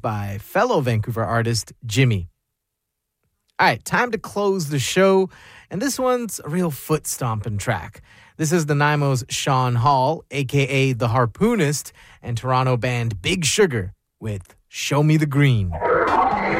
by fellow Vancouver artist Jimmy. All right, time to close the show, and this one's a real foot-stomping track. This is the Nanaimo's Sean Hall, a.k.a. The Harpoonist, and Toronto band Big Sugar with Show Me the Green.